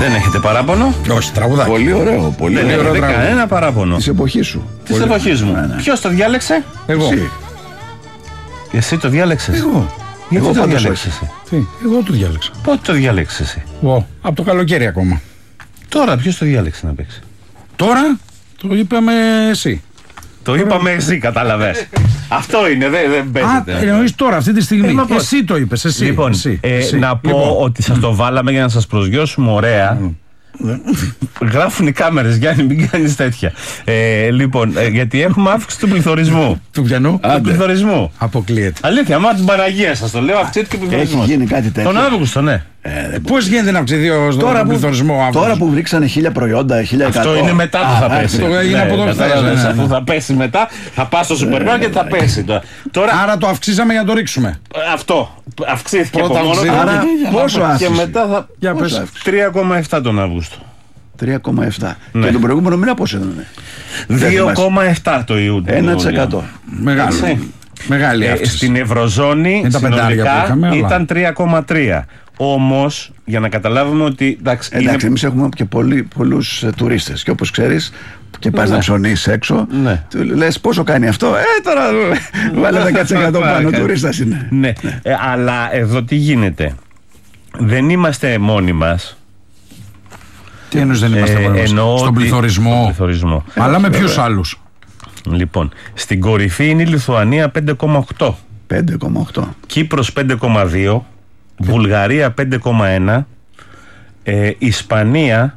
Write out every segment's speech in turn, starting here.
Δεν έχετε παράπονο? Όχι, τραγουδάκι. Πολύ ωραίο. Πολύ Δεν ωραίο. έχετε κανένα παράπονο. Της εποχής σου. Της εποχής μου. Ναι. Ποιος το διάλεξε? Εγώ. Εσύ το διάλεξες? Εγώ. Γιατί Εγώ το πάντως διάλεξες εσύ? Τι, εγώ το διάλεξα. Πότε το διάλεξες εσύ? Από το καλοκαίρι ακόμα. Τώρα ποιος το διάλεξε να παίξει? Τώρα το είπαμε εσύ. Το είπαμε εσύ, κατάλαβες. Αυτό είναι, δεν παίζεται. Εννοείς τώρα, αυτή τη στιγμή. μα πώς? Εσύ το είπες, εσύ. Λοιπόν, εσύ. να πω ότι σας το βάλαμε για να σας προσγειώσουμε ωραία. Γράφουν οι κάμερες, Γιάννη, μην κάνεις τέτοια. Λοιπόν, γιατί έχουμε αύξηση του πληθωρισμού. Του πιανού. Του πληθωρισμού. Αποκλείεται. Αλήθεια, μα την Παναγία σας το λέω, αυξήθηκε ο πληθωρισμός. Έχει γίνει κάτι τέτοιο. Τον Αύγουστο, ναι. Πώς γίνεται να αυξηθεί τον πληθωρισμό? Τώρα που βρίξανε 1000 προϊόντα, 1100. Αυτό είναι μετά που θα πέσει. αυτό έγινε από το κατάλαβες, χθες, ναι. αφού θα πέσει μετά, θα πας στο σούπερ μάρκετ και θα πέσει. Τώρα Άρα το αυξήσαμε για να το ρίξουμε. αυτό αυξήθηκε Πρώτα από μόνο του. αυξήθηκε. Άρα πόσο Και αύξηση? μετά θα. Για πες. 3,7 τον Αύγουστο. 3,7. Ναι. Και τον προηγούμενο μήνα πόσο ήταν? 2,7 το Ιούνιο. 1%. Μεγάλη αύξηση. Στην Ευρωζώνη Είναι τα πεντάρια που συνολικά είχαμε, αλλά- ήταν 3,3. Όμως, για να καταλάβουμε ότι. Εντάξει, Εντάξει, εμείς έχουμε και πολλούς τουρίστες. Και όπως ξέρεις, και πας Ναι. να ψωνίσεις έξω, Ναι. του λες πόσο κάνει αυτό. Τώρα βάλε 10% πάνω, τουρίστας είναι. Ναι, αλλά εδώ τι γίνεται. Δεν είμαστε μόνοι μας. Τι εννοείς δεν είμαστε μόνοι μας? Εννοώ Στον ότι- πληθωρισμό. στον πληθωρισμό. Αλλά με ποιους άλλους? Λοιπόν, στην κορυφή είναι η Λιθουανία 5,8. 5,8. Κύπρος 5,2. Βουλγαρία 5,1. Ισπανία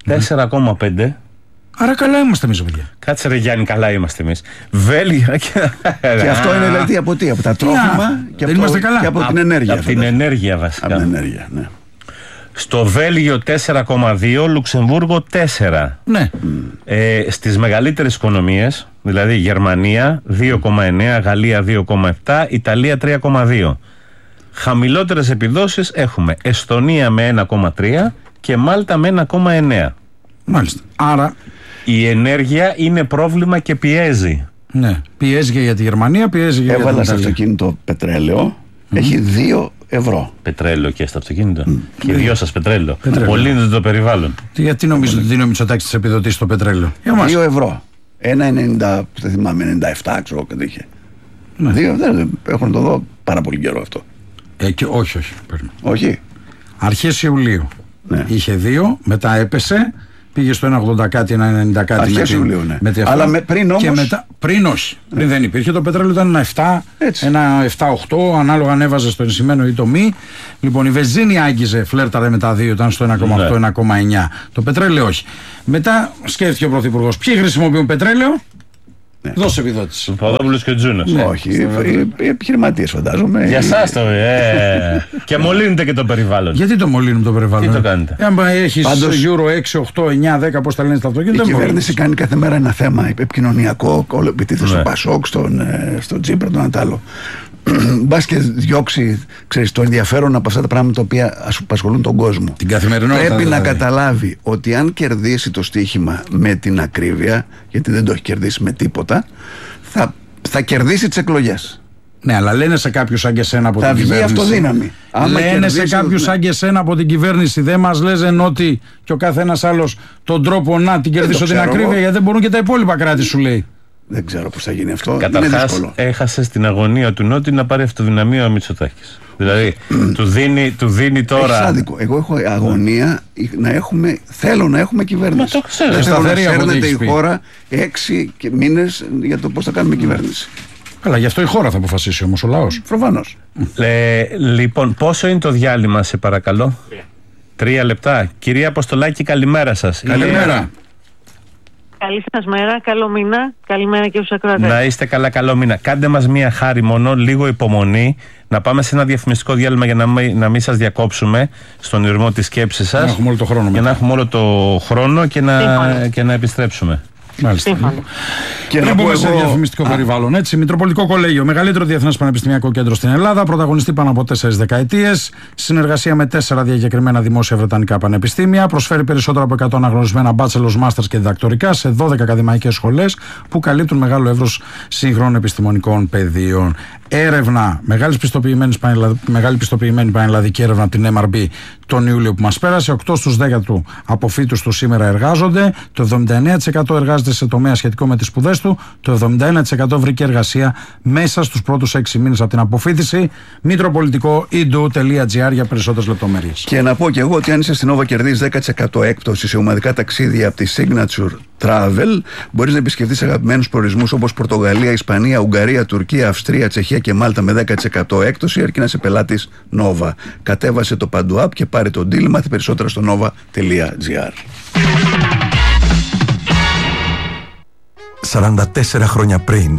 4,5. Άρα καλά είμαστε εμείς, παιδιά. Κάτσε ρε Γιάννη, καλά είμαστε εμείς. Βέλγια Και αυτό είναι δηλαδή από τι? Από τα τρόφιμα και δεν είμαστε καλά. και από την ενέργεια. Από την φαντάζομαι. ενέργεια βασικά. Από την ενέργεια, ναι. Στο Βέλγιο 4,2, Λουξεμβούργο 4. Ναι. Στις μεγαλύτερες οικονομίες, δηλαδή Γερμανία 2,9, Γαλλία 2,7, Ιταλία 3,2. Χαμηλότερες επιδόσεις έχουμε Εστονία με 1,3 και Μάλτα με 1,9. Μάλιστα. Άρα, Η ενέργεια είναι πρόβλημα και πιέζει. ναι, πιέζει για τη Γερμανία, πιέζει για την Έβαλα στο Ιταλία. αυτοκίνητο πετρέλαιο, έχει 2 ευρώ. Πετρέλαιο και στο αυτοκίνητο. Και οι δυο σας πετρέλαιο. Πετρέλαιο. Μολύνεται το περιβάλλον. Γιατί νομίζω ότι δίνει ο Μητσοτάκης τις επιδοτήσεις στο πετρέλαιο? Για μας. 2 ευρώ. 1,90, δεν θυμάμαι, 97 ξέρω κάτι είχε. Ναι. 2, δεν έχω να το δω πάρα πολύ καιρό αυτό. Όχι. Παίρνω. Όχι. Αρχές Ιουλίου. Ναι. Είχε 2, μετά έπεσε, πήγε στο 1,80 κάτι, 1,90 κάτι. Αρχές Ιουλίου, ναι. με τη αυτό. Αλλά πριν όμως- Και μετά, πριν όχι. Πριν δεν υπήρχε. Το πετρέλαιο ήταν ένα 7, Έτσι. ένα 7-8, ανάλογα ανέβαζε στο ενσημένο ή το μη. Λοιπόν, η βενζίνη άγγιζε, φλέρταρε με τα 2, ήταν στο 1,8, 1,9. Το πετρέλαιο όχι. Μετά σκέφτηκε ο Πρωθυπουργός. Ποιοι χρησιμοποιούν πετρέλαιο? Ναι. Δώσε επιδότηση. Παπαδόπουλος και ο Τζούνος. Όχι, οι επιχειρηματίες φαντάζομαι. Για σας το και μολύνεται και το περιβάλλον. Γιατί το μολύνουμε το περιβάλλον? Τι το κάνετε? Αν έχεις Πάντως- Euro 6, 8, 9, 10, πώς τα λένε στα Η αυτοκίνητα, δεν κυβέρνηση κάνει κάθε μέρα ένα θέμα επικοινωνιακό, όλο επιτίθεται Ναι. στον Πασόκ, στον Τσίπρα, τον Αντάλλο. Μπας και διώξει, ξέρεις, το ενδιαφέρον από αυτά τα πράγματα τα οποία απασχολούν τον κόσμο. Την καθημερινότητα. Πρέπει να δηλαδή. καταλάβει ότι αν κερδίσει το στοίχημα με την ακρίβεια, γιατί δεν το έχει κερδίσει με τίποτα, θα κερδίσει τις εκλογές. Ναι, αλλά λένε σε κάποιους σαν και εσένα από Θα την βγει κυβέρνηση. αυτοδύναμη. Άμα Λένε κερδίσει, σε κάποιους ναι. σαν και εσένα από την κυβέρνηση. Δεν μας λένε ότι και ο καθένας άλλος τον τρόπο να την κερδίσω την ξέρω ακρίβεια, εγώ. γιατί δεν μπορούν και τα υπόλοιπα κράτη, σου λέει. Δεν ξέρω πώς θα γίνει αυτό. Είναι Καταρχάς δύσκολο. έχασε στην αγωνία του Νότι να πάρει αυτοδυναμία ο Μητσοτάκης. Δηλαδή του δίνει Έχεις τώρα. άδικο. Εγώ έχω αγωνία θέλω να έχουμε κυβέρνηση. Μα το ξέρω. Δεν θέλω να Σταθερή από ό,τι σέρνεται έχεις η πει. χώρα 6 μήνες για το πώς θα κάνουμε κυβέρνηση. Καλά, γι' αυτό η χώρα θα αποφασίσει όμως ο λαός. Προφανώς. Λοιπόν, πόσο είναι το διάλειμμα, σε παρακαλώ? 3 λεπτά. Κυρία Αποστολάκη, καλημέρα σας. Καλημέρα. Καλή σας μέρα, καλό μήνα. Καλημέρα και στους ακροατές. Να είστε καλά, καλό μήνα. Κάντε μας μία χάρη μόνο, λίγο υπομονή, να πάμε σε ένα διαφημιστικό διάλειμμα για να μην σας διακόψουμε στον ηρμό της σκέψης σας. Να έχουμε όλο το χρόνο Για μετά. να έχουμε όλο το χρόνο Σύμφωνα. και να επιστρέψουμε. Μάλιστα. Σύμφωνα. Και Να να πω πούμε σε εγώ. διαφημιστικό περιβάλλον. Έτσι, Μητροπολιτικό Κολέγιο, μεγαλύτερο διεθνές πανεπιστημιακό κέντρο στην Ελλάδα, πρωταγωνιστή πάνω από 4 δεκαετίες, συνεργασία με 4 διακεκριμένα δημόσια βρετανικά πανεπιστήμια, προσφέρει περισσότερα από 100 αναγνωρισμένα bachelor's, masters και διδακτορικά σε 12 ακαδημαϊκές σχολές που καλύπτουν μεγάλο εύρος σύγχρονων επιστημονικών πεδίων. Έρευνα, μεγάλη πιστοποιημένη πανελλαδική έρευνα από την MRB τον Ιούλιο που μας πέρασε. 8 στους 10 του αποφύτους του σήμερα εργάζονται. Το 79% εργάζεται σε τομέα σχετικό με τις σπουδές του. Το 71% βρήκε εργασία μέσα στους πρώτους 6 μήνες από την αποφύτιση. Μητροπολιτικό.edu.gr για περισσότερες λεπτομέρειες. Και να πω και εγώ ότι αν είσαι στην Nova κερδίζεις 10% έκπτωση σε ομαδικά ταξίδια από τη Signature Travel. Μπορείς να επισκεφτείς αγαπημένους προορισμούς όπως Πορτογαλία, Ισπανία, Ουγγαρία, Τουρκία, Αυστρία, Τσεχία και Μάλτα με 10% έκπτωση, αρκεί να είσαι πελάτης Nova. Κατέβασε το Παντού App και πάρε το deal. Μάθε περισσότερα στο nova.gr. 44 χρόνια πριν.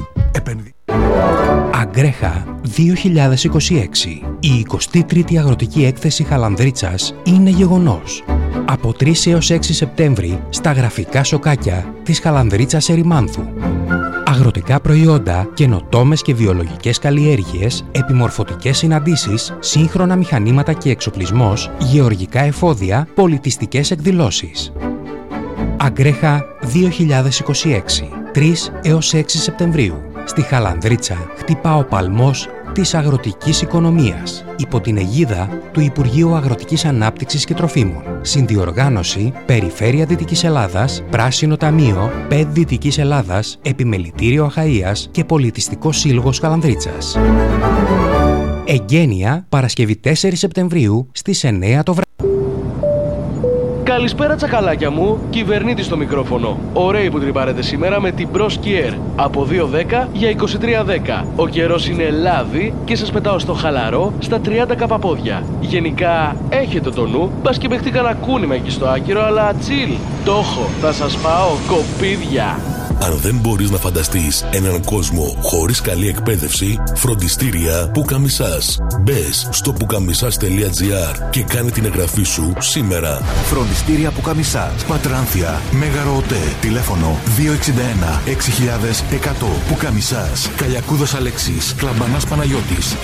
Αγκρέχα 2026. Η 23η Αγροτική Έκθεση Χαλανδρίτσας είναι γεγονός. Από 3 έως 6 Σεπτέμβρη στα γραφικά σοκάκια της Χαλανδρίτσας Ερημάνθου. Αγροτικά προϊόντα, καινοτόμες και βιολογικές καλλιέργειες, επιμορφωτικές συναντήσεις, σύγχρονα μηχανήματα και εξοπλισμός, γεωργικά εφόδια, πολιτιστικές εκδηλώσεις. Αγκρέχα 2026. 3 έως 6 Σεπτεμβρίου. Στη Χαλανδρίτσα χτυπά ο παλμός της αγροτικής οικονομίας υπό την αιγίδα του Υπουργείου Αγροτικής Ανάπτυξης και Τροφίμων. Συνδιοργάνωση Περιφέρεια Δυτικής Ελλάδας, Πράσινο Ταμείο, ΠΕΔ Δυτικής Ελλάδας, Επιμελητήριο Αχαΐας και Πολιτιστικό Σύλλογος Χαλανδρίτσας. Εγγένεια Παρασκευή 4 Σεπτεμβρίου στις 9 το βράδυ. Καλησπέρα τσακαλάκια μου, κυβερνήτης στο μικρόφωνο. Ωραίοι που τρυπάρετε σήμερα με την Bros Kier. Από 2.10 για 23.10. Ο καιρός είναι λάδι και σας πετάω στο χαλαρό στα 30 καπαπόδια. Γενικά έχετε το νου, μπας και παιχτεί κανένα κούνημα εκεί στο άκυρο, αλλά τσιλ. Το έχω, θα σας πάω κοπίδια. Αν δεν μπορείς να φανταστείς έναν κόσμο χωρίς καλή εκπαίδευση, φροντιστήρια Πουκαμισάς. Μπες στο pukamisas.gr και κάνε την εγγραφή σου σήμερα. Φροντιστήρια Πουκαμισάς. Πατράνθια. Μέγαρο ΟΤΕ. Τηλέφωνο 261 6100. Πουκαμισάς. Καλιακούδας Αλέξης. Κλαμπανάς Παναγιώτης.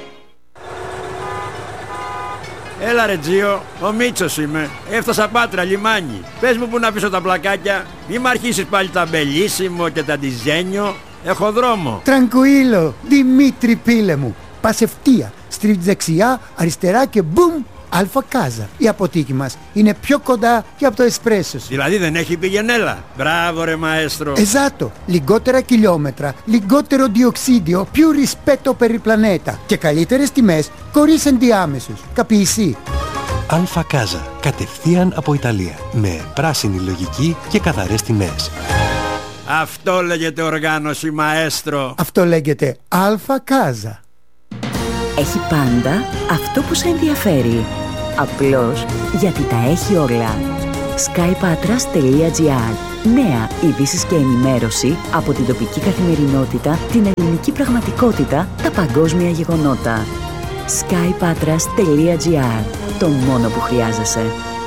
Έλα ρε Τζίο, ο Μίτσος είμαι. Έφτασα Πάτρα, λιμάνι. Πες μου που να πίσω τα πλακάκια. Μη μ' αρχίσεις πάλι τα μπελίσιμο και τα ντιζένιο. Έχω δρόμο. Τρανκουίλο, Δημήτρη πίλε μου. Πας ευθεία, στρίβεις δεξιά, αριστερά και μπουμ, Αλφα Κάζα. Η αποθήκη μας είναι πιο κοντά και από το εσπρέσο σου. Δηλαδή δεν έχει πηγενέλα. Μπράβο ρε μαέστρο. Esatto, λιγότερα χιλιόμετρα, λιγότερο διοξίδιο, più rispetto per il pianeta και καλύτερες τιμές χωρίς ενδιάμεσους. Καπιεσί. Αλφα Κάζα, κατευθείαν από Ιταλία, με πράσινη λογική και καθαρές τιμές. Αυτό λέγεται οργάνωση μαέστρο. Αυτό λέγεται Αλφα Κάζα. Έχει πάντα αυτό που σε ενδιαφέρει. Απλώς γιατί τα έχει όλα. skypatras.gr. Νέα ειδήσεις και ενημέρωση από την τοπική καθημερινότητα, την ελληνική πραγματικότητα, τα παγκόσμια γεγονότα. skypatras.gr. Το μόνο που χρειάζεσαι.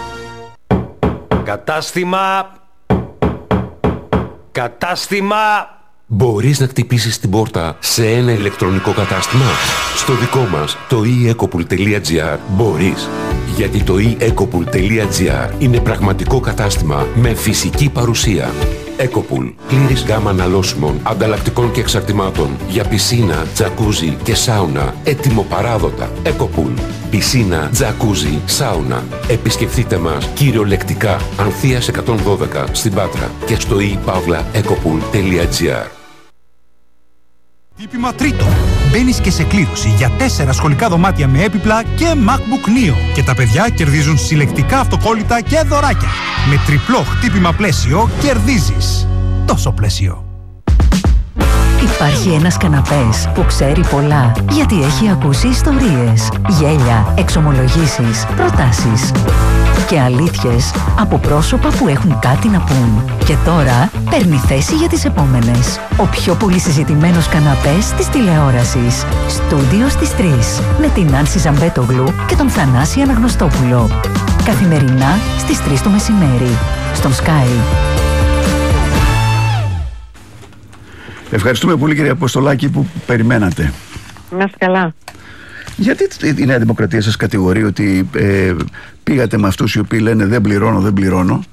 Κατάστημα. Μπορείς να χτυπήσεις την πόρτα σε ένα ηλεκτρονικό κατάστημα. Στο δικό μας, το eEcopool.gr, μπορείς. Γιατί το eEcopool.gr είναι πραγματικό κατάστημα με φυσική παρουσία. Ecopool. Πλήρης γάμα αναλώσιμων, ανταλλακτικών και εξαρτημάτων για πισίνα, τζακούζι και σάουνα. Έτοιμο παράδοτα. Ecopool. Πισίνα, τζακούζι, σάουνα. Επισκεφτείτε μας κυριολεκτικά Ανθείας 112 στην Πάτρα και στο ePavlaEcopool.gr. Τύπημα τρίτο. Μπαίνεις και σε κλήρωση για 4 σχολικά δωμάτια με έπιπλα και MacBook Neo. Και τα παιδιά κερδίζουν συλλεκτικά αυτοκόλλητα και δωράκια. Με τριπλό χτύπημα πλαίσιο κερδίζεις. Τόσο πλαίσιο. Υπάρχει ένας καναπές που ξέρει πολλά, γιατί έχει ακούσει ιστορίες, γέλια, εξομολογήσεις, προτάσεις και αλήθειες από πρόσωπα που έχουν κάτι να πούν. Και τώρα παίρνει θέση για τις επόμενες. Ο πιο πολύ συζητημένος καναπές της τηλεόρασης. Στούντιο στις 3 με την Άνση Ζαμπέτογλου και τον Θανάση Αναγνωστόπουλο. Καθημερινά στις 3 το μεσημέρι στον Sky. Ευχαριστούμε πολύ κύριε Αποστολάκη που περιμένατε. Να είστε καλά. Γιατί η Νέα Δημοκρατία σας κατηγορεί ότι πήγατε με αυτούς οι οποίοι λένε δεν πληρώνω.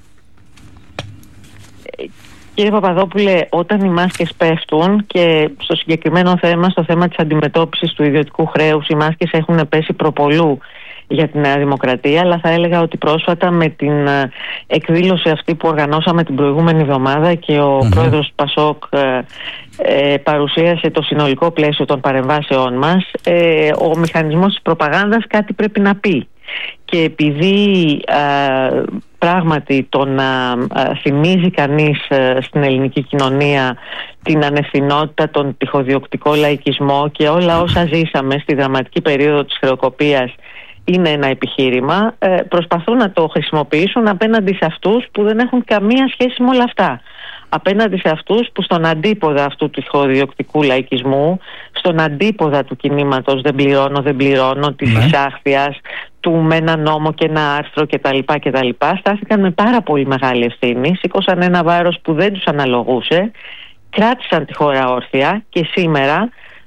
Κύριε Παπαδόπουλε, όταν οι μάσκες πέφτουν και στο συγκεκριμένο θέμα, στο θέμα της αντιμετώπισης του ιδιωτικού χρέους, οι μάσκες έχουν πέσει προπολού για τη Νέα Δημοκρατία, αλλά θα έλεγα ότι πρόσφατα με την εκδήλωση αυτή που οργανώσαμε την προηγούμενη εβδομάδα και ο πρόεδρος του ΠΑΣΟΚ παρουσίασε το συνολικό πλαίσιο των παρεμβάσεών μας, ο μηχανισμός της προπαγάνδας κάτι πρέπει να πει. Και επειδή πράγματι το να θυμίζει κανείς στην ελληνική κοινωνία την ανευθυνότητα, τον τυχοδιοκτικό λαϊκισμό και όλα όσα ζήσαμε στη δραματική περίοδο της χρεοκοπίας είναι ένα επιχείρημα, προσπαθούν να το χρησιμοποιήσουν απέναντι σε αυτούς που δεν έχουν καμία σχέση με όλα αυτά. Απέναντι σε αυτούς που στον αντίποδα αυτού του τυχοδιοκτικού λαϊκισμού, στον αντίποδα του κινήματος δεν πληρώνω, της εισάχθειας, του με ένα νόμο και ένα άρθρο κτλ. Στάθηκαν με πάρα πολύ μεγάλη ευθύνη, σήκωσαν ένα βάρος που δεν τους αναλογούσε, κράτησαν τη χώρα όρθια και σήμερα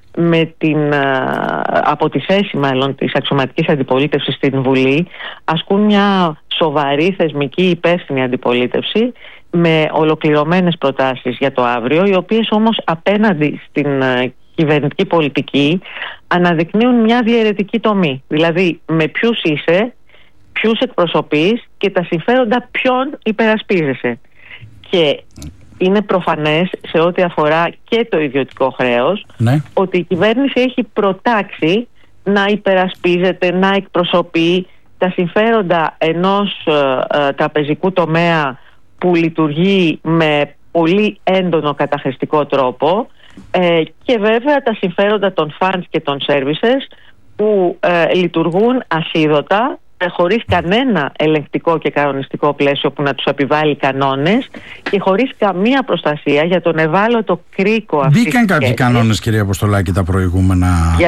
από τη θέση μάλλον της αξιωματικής αντιπολίτευσης στην Βουλή ασκούν μια σοβαρή θεσμική υπεύθυνη αντιπολίτευση με ολοκληρωμένες προτάσεις για το αύριο, οι οποίες όμως απέναντι στην κυβερνητική πολιτική αναδεικνύουν μια διαιρετική τομή. Δηλαδή με ποιους είσαι, ποιους εκπροσωπείς και τα συμφέροντα ποιον υπερασπίζεσαι. Και είναι προφανές σε ό,τι αφορά και το ιδιωτικό χρέος ότι η κυβέρνηση έχει προτάξει να υπερασπίζεται, να εκπροσωπεί τα συμφέροντα ενός τραπεζικού τομέα που λειτουργεί με πολύ έντονο καταχρηστικό τρόπο και βέβαια τα συμφέροντα των funds και των services που λειτουργούν ασίδωτα, χωρίς κανένα ελεγκτικό και κανονιστικό πλαίσιο που να τους επιβάλλει κανόνες και χωρίς καμία προστασία για τον ευάλωτο κρίκο αυτής. Μπήκαν κάποιοι κανόνες, κυρία Αποστολάκη, τα προηγούμενα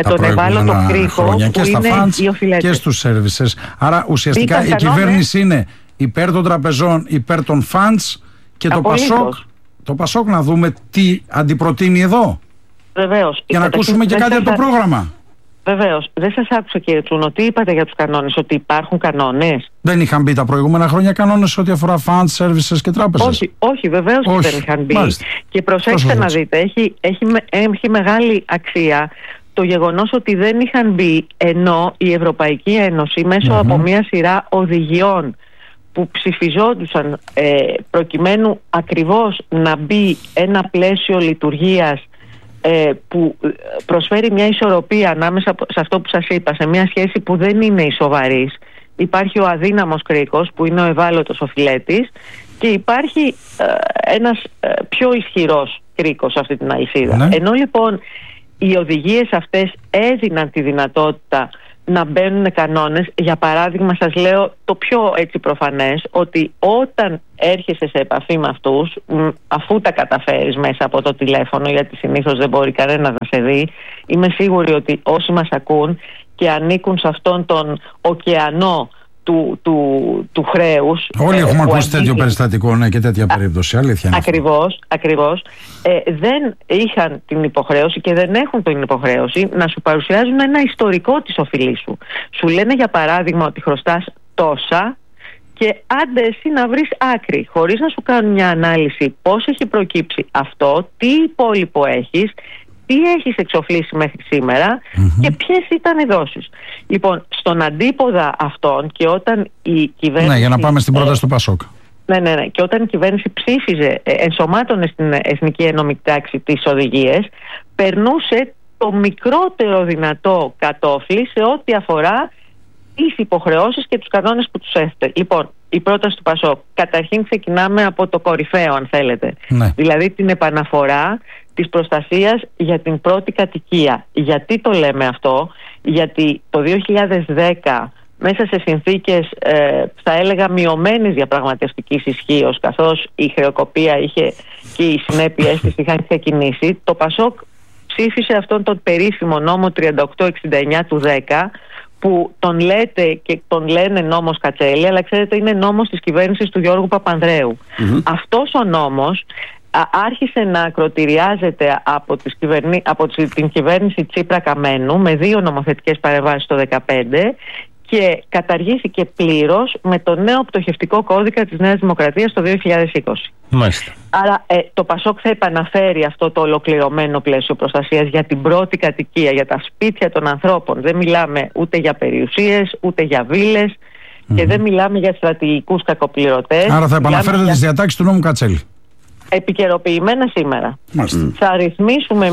χρόνια και στα funds και στους services. Άρα ουσιαστικά η κυβέρνηση είναι υπέρ των τραπεζών, υπέρ των funds και το ΠΑΣΟΚ να δούμε τι αντιπροτείνει εδώ. Βεβαίως. Για να ακούσουμε και κάτι από το πρόγραμμα. Βεβαίως. Δεν σας άκουσα, κύριε Τσούνο, τι είπατε για τους κανόνες, ότι υπάρχουν κανόνες? Δεν είχαν μπει τα προηγούμενα χρόνια κανόνες ό,τι αφορά funds, services και τράπεζες? Όχι, βεβαίως και δεν είχαν μπει. Μάλιστα. Και προσέξτε να δείτε, έχει μεγάλη αξία το γεγονός ότι δεν είχαν μπει, ενώ η Ευρωπαϊκή Ένωση μέσω από μια σειρά οδηγιών που ψηφιζόντουσαν προκειμένου ακριβώς να μπει ένα πλαίσιο λειτουργίας που προσφέρει μια ισορροπία ανάμεσα σε αυτό που σας είπα, σε μια σχέση που δεν είναι ισοβαρής. Υπάρχει ο αδύναμος κρίκος που είναι ο ευάλωτος οφειλέτης και υπάρχει ένας πιο ισχυρός κρίκος σε αυτή την αλυσίδα. Ενώ λοιπόν οι οδηγίες αυτές έδιναν τη δυνατότητα να μπαίνουν κανόνες, για παράδειγμα σας λέω το πιο έτσι προφανές, ότι όταν έρχεσαι σε επαφή με αυτούς, αφού τα καταφέρεις μέσα από το τηλέφωνο, γιατί συνήθως δεν μπορεί κανένα να σε δει, είμαι σίγουρη ότι όσοι μας ακούν και ανήκουν σε αυτόν τον ωκεανό του χρέους. Όλοι έχουμε ακούσει τέτοιο περιστατικό, ναι, και τέτοια περίπτωση. Αλήθεια είναι. Ακριβώς. Δεν είχαν την υποχρέωση και δεν έχουν την υποχρέωση να σου παρουσιάζουν ένα ιστορικό της οφειλής σου. Σου λένε για παράδειγμα ότι χρωστάς τόσα και άντε εσύ να βρεις άκρη, χωρίς να σου κάνουν μια ανάλυση πώς έχει προκύψει αυτό, τι υπόλοιπο έχεις, τι έχεις εξοφλήσει μέχρι σήμερα και ποιες ήταν οι δόσεις. Λοιπόν, στον αντίποδα αυτών και όταν η κυβέρνηση... Ναι, για να πάμε στην πρόταση του ΠΑΣΟΚ. Ναι. Και όταν η κυβέρνηση ψήφιζε, ενσωμάτωνε στην Εθνική Ενόμικη Τάξη τις οδηγίες, περνούσε το μικρότερο δυνατό κατόφλι σε ό,τι αφορά τις υποχρεώσεις και τους κανόνες που τους έθετε. Λοιπόν, η πρόταση του ΠΑΣΟΚ, καταρχήν ξεκινάμε από το κορυφαίο, αν θέλετε. Ναι. Δηλαδή την επαναφορά της προστασίας για την πρώτη κατοικία. Γιατί το λέμε αυτό? Γιατί το 2010, μέσα σε συνθήκες θα έλεγα μειωμένης διαπραγματευτικής ισχύως, καθώς η χρεοκοπία είχε και οι συνέπειες της είχαν ξεκινήσει, το ΠΑΣΟΚ ψήφισε αυτόν τον περίφημο νόμο 3869 του 10, που τον λέτε και τον λένε νόμος Κατσέλη, αλλά ξέρετε είναι νόμος της κυβέρνησης του Γιώργου Παπανδρέου. Αυτός ο νόμος άρχισε να ακροτηριάζεται από την κυβέρνηση Τσίπρα Καμένου με 2 νομοθετικές παρεμβάσεις το 2015 και καταργήθηκε πλήρως με το νέο πτωχευτικό κώδικα της Νέας Δημοκρατίας το 2020. Μάλιστα. Άρα το Πασόκ θα επαναφέρει αυτό το ολοκληρωμένο πλαίσιο προστασίας για την πρώτη κατοικία, για τα σπίτια των ανθρώπων. Δεν μιλάμε ούτε για περιουσίες, ούτε για βίλες και δεν μιλάμε για στρατηγικούς κακοπληρωτές. Άρα θα επαναφέρετε τις διατάξεις του νόμου Κατσέλη. Επικαιροποιημένα σήμερα. Θα ρυθμίσουμε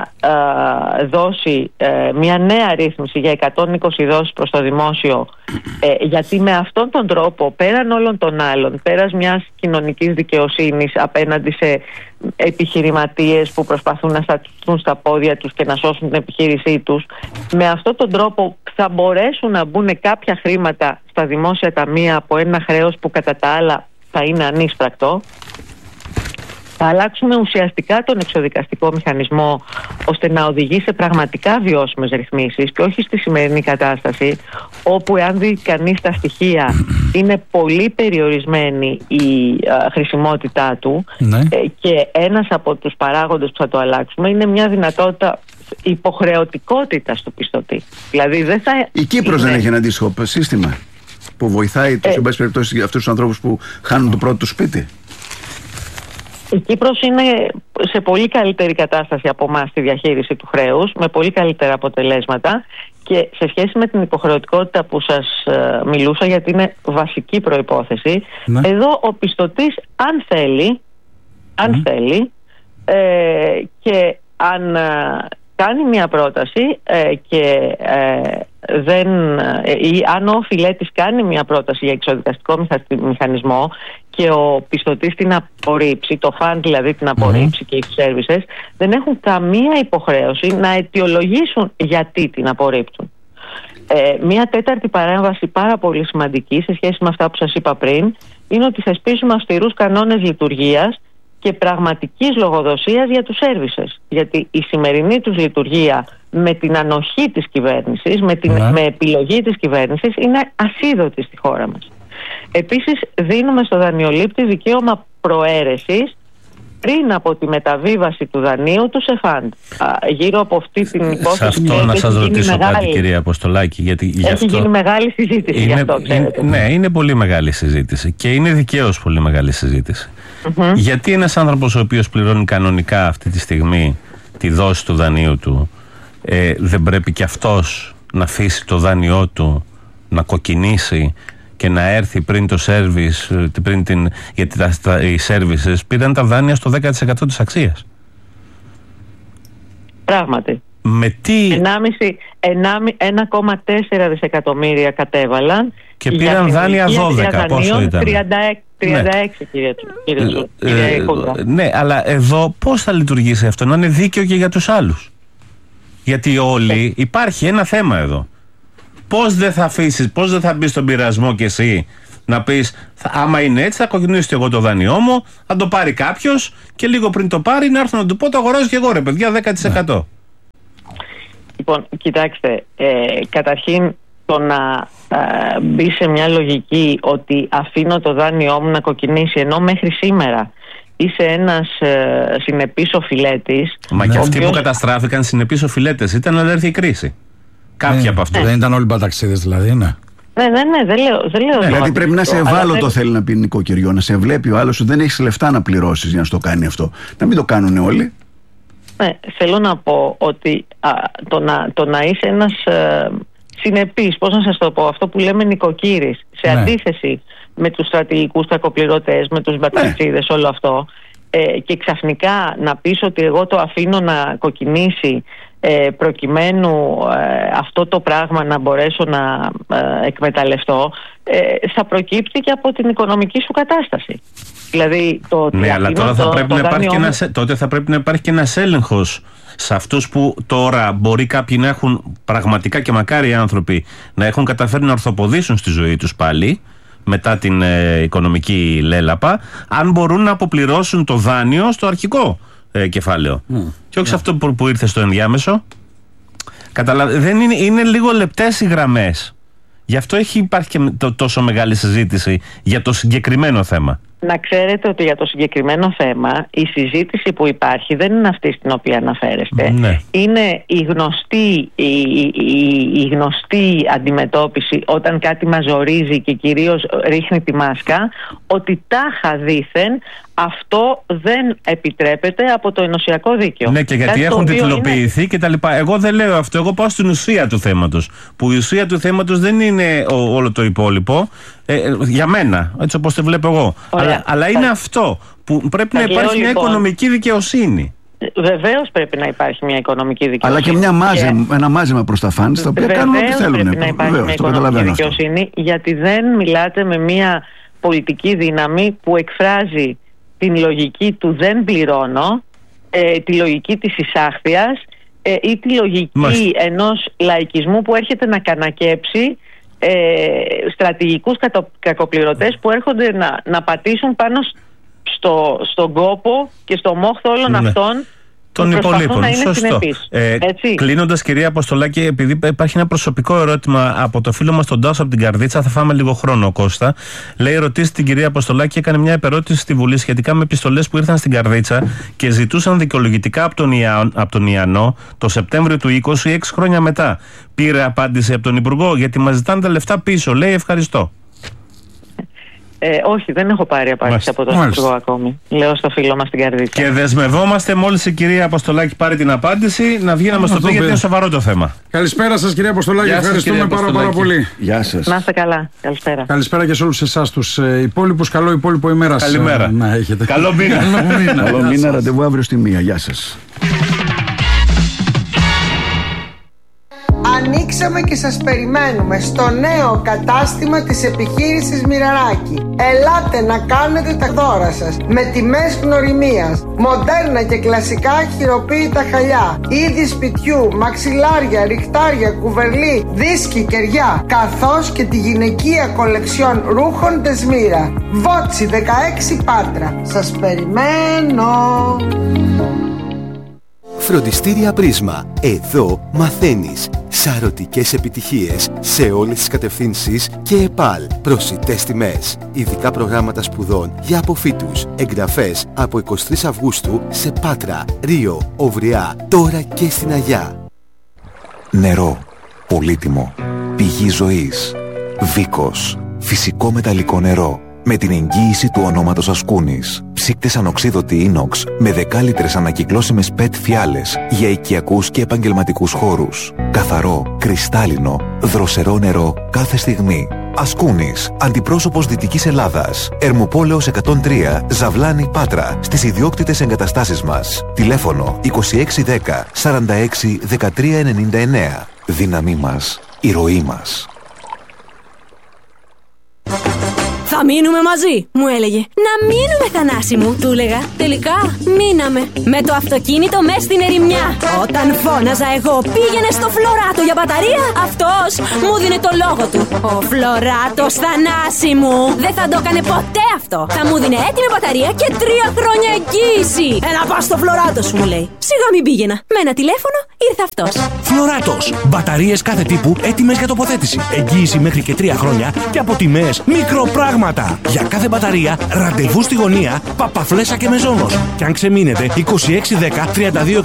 μια νέα ρύθμιση για 120 δόσεις προς το δημόσιο, γιατί με αυτόν τον τρόπο, πέραν όλων των άλλων, πέρας μιας κοινωνικής δικαιοσύνης απέναντι σε επιχειρηματίες που προσπαθούν να σταθούν στα πόδια τους και να σώσουν την επιχείρησή τους, με αυτόν τον τρόπο θα μπορέσουν να μπουν κάποια χρήματα στα δημόσια ταμεία από ένα χρέος που κατά τα άλλα θα είναι ανίσπρακτο. Θα αλλάξουμε ουσιαστικά τον εξοδικαστικό μηχανισμό ώστε να οδηγεί σε πραγματικά βιώσιμες ρυθμίσεις και όχι στη σημερινή κατάσταση όπου, εάν δει κανείς τα στοιχεία, είναι πολύ περιορισμένη η χρησιμότητά του και ένας από τους παράγοντες που θα το αλλάξουμε είναι μια δυνατότητα υποχρεωτικότητας του πιστωτή. Δηλαδή δεν θα... Η Κύπρος δεν έχει ένα αντίστοιχο σύστημα που βοηθάει τους, εν πάση περιπτώσει, αυτούς τους ανθρώπους που χάνουν το πρώτο του σπίτι? Η Κύπρος είναι σε πολύ καλύτερη κατάσταση από εμάς στη διαχείριση του χρέους, με πολύ καλύτερα αποτελέσματα, και σε σχέση με την υποχρεωτικότητα που σας μιλούσα, γιατί είναι βασική προϋπόθεση, εδώ ο πιστωτής αν θέλει και αν κάνει μια πρόταση ή αν ο φιλέτης κάνει μια πρόταση για εξοδικαστικό μηχανισμό και ο πιστωτής την απορρίψει, το φαν δηλαδή την απορρίψει και οι services, δεν έχουν καμία υποχρέωση να αιτιολογήσουν γιατί την απορρίπτουν. Μια τέταρτη παρέμβαση πάρα πολύ σημαντική σε σχέση με αυτά που σας είπα πριν είναι ότι θεσπίζουμε αυστηρούς κανόνες λειτουργίας και πραγματικής λογοδοσίας για τους services. Γιατί η σημερινή τους λειτουργία με την ανοχή της κυβέρνησης, με επιλογή της κυβέρνησης, είναι ασίδωτη στη χώρα μας. Επίσης δίνουμε στο δανειολήπτη δικαίωμα προαίρεσης πριν από τη μεταβίβαση του δανείου του σε φαντ. Γύρω από αυτή την υπόθεση. Σε αυτό να σας ρωτήσω κάτι, κυρία Αποστολάκη, γιατί γίνει μεγάλη συζήτηση γι' αυτό, ξέρετε. Ναι, είναι πολύ μεγάλη συζήτηση και είναι δικαίως πολύ μεγάλη συζήτηση. Γιατί ένας άνθρωπος ο οποίος πληρώνει κανονικά αυτή τη στιγμή τη δόση του δανείου του, δεν πρέπει και αυτός να αφήσει το δάνειό του να κοκκινήσει και να έρθει πριν το service, γιατί οι services πήραν τα δάνεια στο 10% της αξίας. Πράγματι. Με τι... 1,4 δισεκατομμύρια κατέβαλαν και πήραν δάνεια 12, πόσο ήταν? 36, κύριε Κούντρα. Ναι, αλλά εδώ πώς θα λειτουργήσει αυτό, να είναι δίκαιο και για τους άλλους? Γιατί όλοι, υπάρχει ένα θέμα εδώ. Πώς δεν θα αφήσεις, πώς δεν θα μπεις στον πειρασμό κι εσύ να πεις, άμα είναι έτσι θα κοκκινήσω εγώ το δάνειό μου, θα το πάρει κάποιος και λίγο πριν το πάρει να έρθω να του πω, το αγοράζω και εγώ ρε παιδιά 10%. Λοιπόν, κοιτάξτε, καταρχήν το να μπει σε μια λογική ότι αφήνω το δάνειό μου να κοκκινήσει, ενώ μέχρι σήμερα είσαι ένας συνεπής οφειλέτης. Μα και αυτοί που καταστράφηκαν συνεπείς οφειλέτες ήταν να έρθει η κρίση. Κάποιοι από αυτούς. Δεν ήταν όλοι παταξίδες δηλαδή, ναι. Ναι, δεν λέω. Δηλαδή πρέπει να σε ευάλωτο, θέλει να πει νοικοκυριό, να σε βλέπει ο άλλος ότι δεν έχεις λεφτά να πληρώσεις για να στο κάνει αυτό. Να μην το κάνουν όλοι. Ναι, θέλω να πω ότι το να είσαι ένας συνεπής, πώς να σας το πω, αυτό που λέμε νοικοκύρης, σε αντίθεση με τους στρατηγικούς κακοπληρωτές, με τους μπαταξίδες, όλο αυτό, και ξαφνικά να πεις ότι εγώ το αφήνω να κοκκινήσει προκειμένου αυτό το πράγμα να μπορέσω να εκμεταλλευτώ, θα προκύπτει και από την οικονομική σου κατάσταση. Δηλαδή, ναι, αλλά τώρα τότε θα πρέπει να υπάρχει και ένας έλεγχος σε αυτούς που τώρα μπορεί κάποιοι να έχουν πραγματικά, και μακάρι οι άνθρωποι να έχουν καταφέρει να ορθοποδήσουν στη ζωή τους πάλι μετά την οικονομική λέλαπα, αν μπορούν να αποπληρώσουν το δάνειο στο αρχικό κεφάλαιο και όχι σε αυτό που ήρθε στο ενδιάμεσο. Δεν είναι λίγο λεπτές οι γραμμές. Γι' αυτό υπάρχει και τόσο μεγάλη συζήτηση για το συγκεκριμένο θέμα. Να ξέρετε ότι για το συγκεκριμένο θέμα η συζήτηση που υπάρχει δεν είναι αυτή στην οποία αναφέρεστε. Ναι. Είναι η γνωστή αντιμετώπιση όταν κάτι μας ζορίζει και κυρίως ρίχνει τη μάσκα, ότι τάχα δήθεν αυτό δεν επιτρέπεται από το ενωσιακό δίκαιο. Ναι, και γιατί έχουν τιτλοποιηθεί και τα λοιπά. Εγώ δεν λέω αυτό. Εγώ πάω στην ουσία του θέματος. Που η ουσία του θέματος δεν είναι όλο το υπόλοιπο. Για μένα, έτσι όπως το βλέπω εγώ. Αλλά είναι αυτό που πρέπει να υπάρχει μια οικονομική δικαιοσύνη. Βεβαίως πρέπει να υπάρχει μια οικονομική δικαιοσύνη. Αλλά και ένα μάζεμα προς τα φανς, τα οποία κάνουν ό,τι θέλουν. Πρέπει να υπάρχει μια οικονομική δικαιοσύνη, γιατί δεν μιλάτε με μια πολιτική δύναμη που εκφράζει την λογική του δεν πληρώνω, τη λογική της εισάχθειας ή τη λογική ενός λαϊκισμού που έρχεται να κανακέψει στρατηγικούς κακοπληρωτές που έρχονται να πατήσουν πάνω στον κόπο και στο μόχθο όλων αυτών των υπολείπων. Σωστό. Κλείνοντας, κυρία Αποστολάκη, επειδή υπάρχει ένα προσωπικό ερώτημα από το φίλο μας τον Τάσο από την Καρδίτσα, θα φάμε λίγο χρόνο, Κώστα. Λέει: ρωτήσει την κυρία Αποστολάκη, έκανε μια επερώτηση στη Βουλή σχετικά με επιστολές που ήρθαν στην Καρδίτσα και ζητούσαν δικαιολογητικά από τον Ιαννό το Σεπτέμβριο του 20, 6 χρόνια μετά. Πήρε απάντηση από τον Υπουργό? Γιατί μας ζητάνε τα λεφτά πίσω. Λέει: ευχαριστώ. Όχι, δεν έχω πάρει απάντηση από τον Υπουργό ακόμη. Λέω στο φίλο μας στην Καρδίτσα. Και δεσμευόμαστε μόλις η κυρία Αποστολάκη πάρει την απάντηση να βγει να μας το πει, γιατί είναι σοβαρό το θέμα. Καλησπέρα σας, κυρία Αποστολάκη. Ευχαριστούμε πάρα πολύ. Γεια σας. Να είστε καλά. Καλησπέρα. Καλησπέρα και σε όλους εσάς τους υπόλοιπους. Καλό υπόλοιπο ημέρα. Καλημέρα. Να έχετε. Καλό μήνα. Καλό μήνα. Ραντεβού αύριο στη 1. Γεια σας. Ανοίξαμε και σας περιμένουμε στο νέο κατάστημα της επιχείρησης Μοιραράκη. Ελάτε να κάνετε τα δώρα σας με τιμές γνωριμίας, μοντέρνα και κλασικά χειροποίητα χαλιά, είδη σπιτιού, μαξιλάρια, ριχτάρια, κουβερλί, δίσκοι, κεριά, καθώς και τη γυναικεία κολεξιόν ρούχων Τεσμύρα. Βότσι 16 Πάτρα. Σας περιμένω. Φροντιστήρια Πρίσμα. Εδώ μαθαίνεις σαρωτικές επιτυχίες σε όλες τις κατευθύνσεις και ΕΠΑΛ. Προσιτές τιμές. Ειδικά προγράμματα σπουδών για αποφύτους. Εγγραφές από 23 Αυγούστου σε Πάτρα, Ρίο, Οβριά, τώρα και στην Αγιά. Νερό. Πολύτιμο. Πηγή ζωής. Βίκος. Φυσικό μεταλλικό νερό. Με την εγγύηση του ονόματος Ασκούνης. Ψύκτες ανοξίδωτη ίνοξ με 10 λίτρες ανακυκλώσιμες PET φιάλες για οικιακούς και επαγγελματικούς χώρους. Καθαρό, κρυστάλλινο, δροσερό νερό κάθε στιγμή. Ασκούνης, αντιπρόσωπος Δυτικής Ελλάδας. Ερμοπόλεως 103, Ζαβλάνη, Πάτρα. Στις ιδιόκτητες εγκαταστάσεις μας. Τηλέφωνο 2610 46 13 99. Δύναμή μας, η ροή μας. Θα μείνουμε μαζί, μου έλεγε. Να μείνουμε, Θανάση μου, του έλεγα. Τελικά μείναμε. Με το αυτοκίνητο μες στην ερημιά. Όταν φώναζα εγώ πήγαινε στο Φλωράτο για μπαταρία, αυτός μου δίνε το λόγο του. Ο Φλωράτος, Θανάση μου, δεν θα το έκανε ποτέ αυτό. Θα μου δίνε έτοιμη μπαταρία και 3 χρόνια εγγύηση. Έλα πας στο Φλωράτο σου, μου λέει. Σιγά μην πήγαινα. Με ένα τηλέφωνο ήρθε αυτός. Φλωράτος. Μπαταρίες κάθε τύπου έτοιμες για τοποθέτηση. Εγγύηση μέχρι και 3 χρόνια και από τιμές μικροπράγματα. Για κάθε μπαταρία, ραντεβού στη γωνία, Παπαφλέσσα και Μεζόνος. Και αν ξεμείνετε, 2610 32